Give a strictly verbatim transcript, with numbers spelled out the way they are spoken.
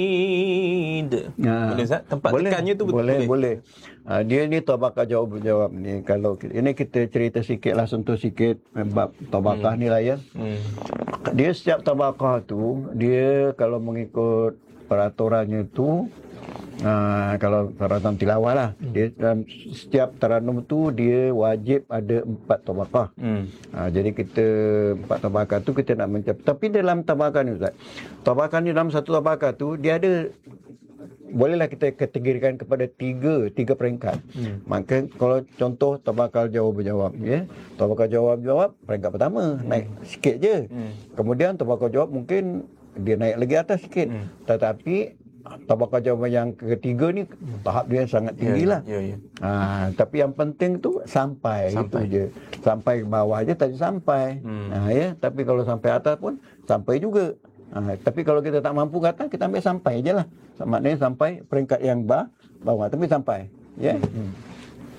Ha, Boleh Ustaz? Tempat boleh, tekannya tu betul boleh, boleh. boleh. Ha, dia ni tabaqah jawab-jawab ni. Kalau kita, ini kita cerita sikit lah, sentuh sikit bab tabaqah Hmm. ni lah ya. Hmm. Dia setiap tabaqah tu, dia kalau mengikut peraturannya tu, uh, kalau taranum tilawah lah, Hmm. dia dalam setiap taranum tu dia wajib ada empat tabaqah. Hmm. Ha, jadi kita empat tabaqah tu kita nak mencapai. Tapi dalam tabaqah ni Ustaz, tabaqah ni dalam satu tabaqah tu dia ada, bolehlah kita kategorikan kepada tiga tiga peringkat. Hmm. Maka kalau contoh tabaqah jawab-jawab ya. Tabaqah jawab-jawab peringkat pertama hmm. naik sikit je. Hmm. Kemudian tabaqah jawab mungkin dia naik lagi atas sikit. Hmm. Tetapi tabaqah jawab yang ketiga ni tahap dia sangat tinggi lah. Ya, ya, ya. Ha, tapi yang penting tu sampai, Sampai. itu je. Sampai bawah je tadi sampai. Hmm. Ha, ya, tapi kalau sampai atas pun sampai juga. Ha, tapi kalau kita tak mampu ke atas, kita ambil sampai je lah. Maknanya sampai peringkat yang bawah, tapi sampai. Ya. Hmm.